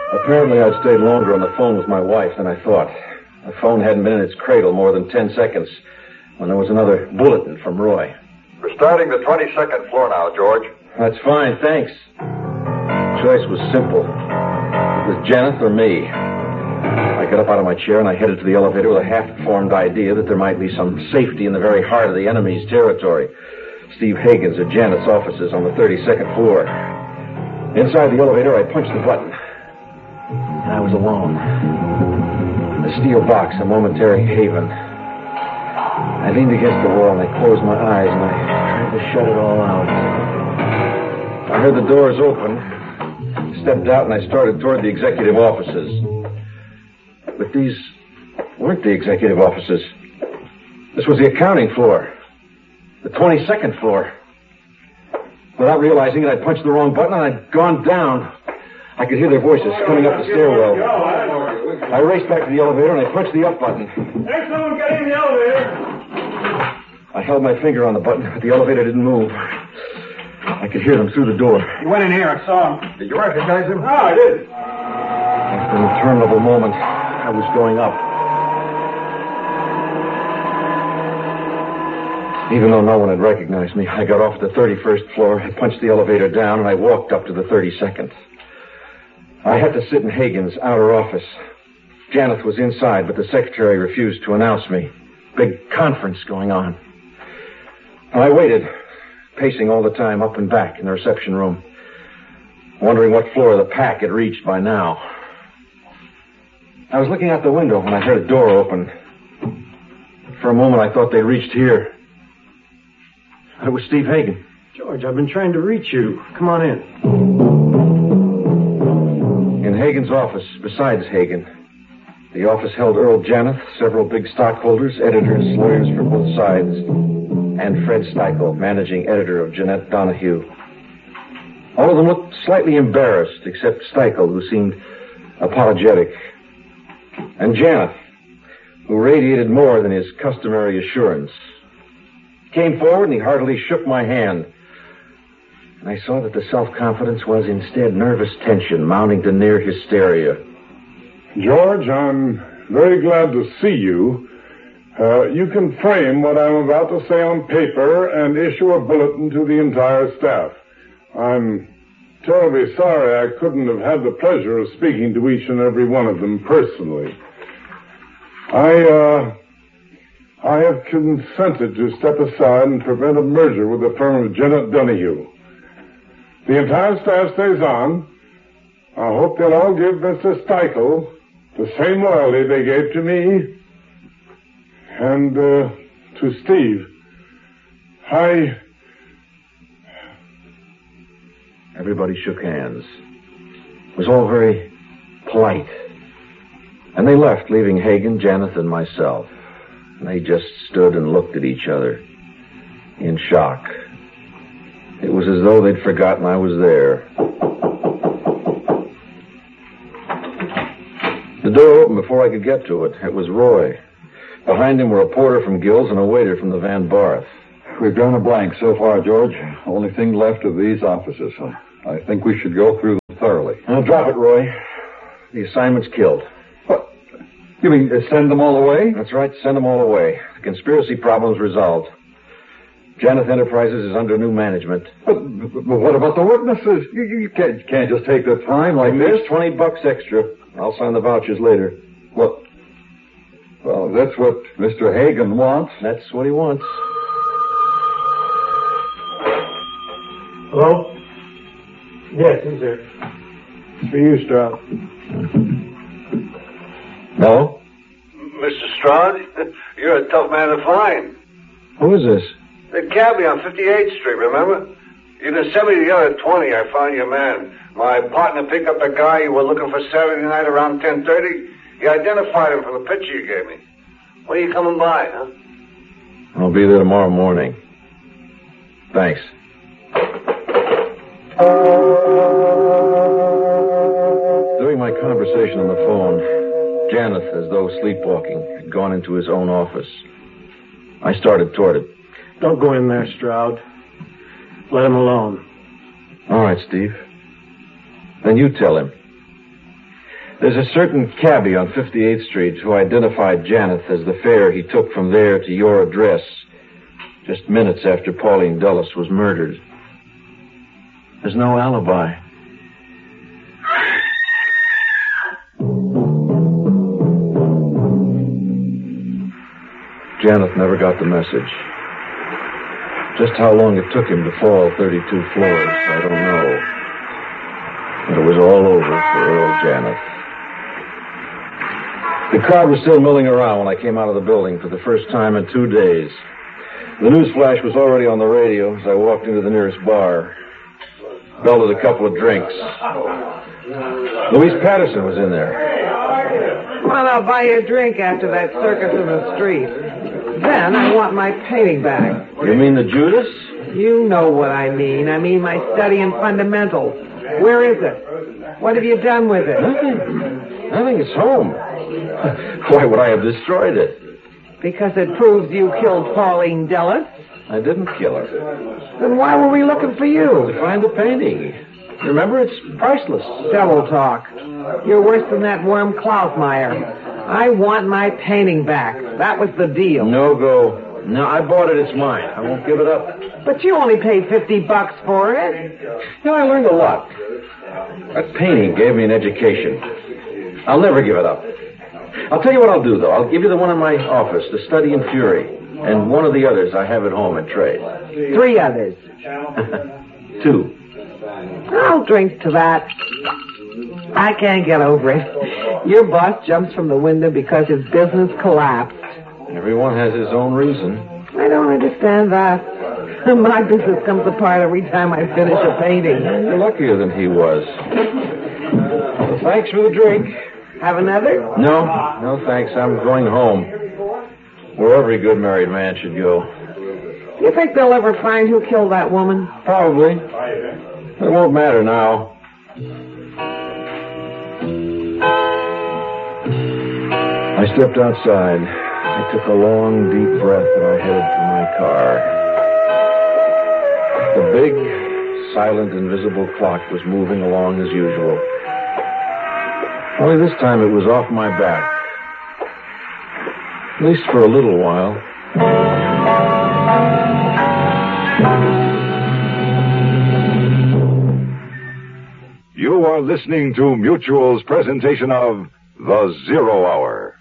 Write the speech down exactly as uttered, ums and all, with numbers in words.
Apparently, I'd stayed longer on the phone with my wife than I thought. The phone hadn't been in its cradle more than ten seconds when there was another bulletin from Roy. We're starting the twenty-second floor now, George. That's fine, thanks. The choice was simple. It was Janeth or me. I got up out of my chair and I headed to the elevator with a half-formed idea that there might be some safety in the very heart of the enemy's territory. Steve Hagen's at Janeth's offices on the thirty-second floor. Inside the elevator, I punched the button. And I was alone. The steel box, a momentary haven. I leaned against the wall and I closed my eyes and I tried to shut it all out. I heard the doors open, stepped out, and I started toward the executive offices. But these weren't the executive offices. This was the accounting floor. The twenty-second floor. Without realizing it, I'd punched the wrong button and I'd gone down. I could hear their voices coming up the stairwell. I raced back to the elevator and I punched the up button. There's someone getting in the elevator. I held my finger on the button, but the elevator didn't move. I could hear them through the door. He went in here. I saw him. Did you recognize him? No, I did. After an interminable moment, I was going up. Even though no one had recognized me, I got off at the thirty-first floor, I punched the elevator down, and I walked up to the thirty-second. I had to sit in Hagen's outer office. Janeth was inside, but the secretary refused to announce me. Big conference going on. I waited, pacing all the time up and back in the reception room, wondering what floor the pack had reached by now. I was looking out the window when I heard a door open. For a moment, I thought they'd reached here. It was Steve Hagen. George, I've been trying to reach you. Come on in. In Hagen's office, besides Hagen, the office held Earl Janeth, several big stockholders, editors, lawyers for both sides, and Fred Steichel, managing editor of Jeanette Donahue. All of them looked slightly embarrassed, except Steichel, who seemed apologetic, and Janeth, who radiated more than his customary assurance. He came forward and he heartily shook my hand. And I saw that the self-confidence was instead nervous tension mounting to near hysteria. George, I'm very glad to see you. Uh, you can frame what I'm about to say on paper and issue a bulletin to the entire staff. I'm terribly sorry I couldn't have had the pleasure of speaking to each and every one of them personally. I, uh, I have consented to step aside and prevent a merger with the firm of Jeanette Donahue. The entire staff stays on. I hope they'll all give Mister Steichel the same loyalty they gave to me and uh, to Steve. I... Everybody shook hands. It was all very polite. And they left, leaving Hagen, Janeth, and myself. And they just stood and looked at each other in shock. It was as though they'd forgotten I was there. The door opened before I could get to it. It was Roy. Behind him were a porter from Gill's and a waiter from the Van Barth. We've drawn a blank so far, George. Only thing left of these offices. I think we should go through them thoroughly. Now, drop it, Roy. The assignment's killed. What? You mean uh, send them all away? That's right, send them all away. The conspiracy problem's resolved. Janeth Enterprises is under new management. But, but what about the witnesses? You, you can't, can't just take the time like this. There's twenty bucks extra. I'll sign the vouchers later. What? Well, that's what Mister Hagen wants. That's what he wants. Hello? Yes, who's there? It's for you, Stroud. No? Mister Stroud, you're a tough man to find. Who is this? The cabbie on fifty-eighth Street, remember? You done sent me the other twenty. I found your man. My partner picked up the guy you were looking for Saturday night around ten thirty. He identified him from the picture you gave me. When are you coming by, huh? I'll be there tomorrow morning. Thanks. During my conversation on the phone, Janeth, as though sleepwalking, had gone into his own office. I started toward it. Don't go in there, Stroud. Let him alone. All right, Steve. Then you tell him. There's a certain cabbie on fifty-eighth Street who identified Janeth as the fare he took from there to your address just minutes after Pauline Dulles was murdered. There's no alibi. Janeth never got the message. Just how long it took him to fall thirty-two floors, I don't know. But it was all over for Earl Janeth. The crowd was still milling around when I came out of the building for the first time in two days. The news flash was already on the radio as I walked into the nearest bar. Belted a couple of drinks. Louise Patterson was in there. Come on, I'll buy you a drink after that circus in the street. Then I want my painting back. You mean the Judas? You know what I mean. I mean my study in fundamentals. Where is it? What have you done with it? Nothing. Nothing. It's home. Why would I have destroyed it? Because it proves you killed Pauline Dulles. I didn't kill her. Then why were we looking for you? To find the painting. Remember, it's priceless. Devil talk. You're worse than that worm Klausmeyer. I want my painting back. That was the deal. No go. No, I bought it. It's mine. I won't give it up. But you only paid fifty bucks for it. You know, I learned a lot. That painting gave me an education. I'll never give it up. I'll tell you what I'll do, though. I'll give you the one in my office, the Study in Fury, and one of the others I have at home in trade. Three others. Two. I'll drink to that. I can't get over it. Your boss jumps from the window because his business collapsed. Everyone has his own reason. I don't understand that. My business comes apart every time I finish a painting. You're luckier than he was. Well, thanks for the drink. Have another? No, no thanks. I'm going home. Where every good married man should go. You think they'll ever find who killed that woman? Probably. It won't matter now. I stepped outside. I took a long, deep breath and I headed for my car. The big, silent, invisible clock was moving along as usual. Only this time it was off my back. At least for a little while. You are listening to Mutual's presentation of The Zero Hour.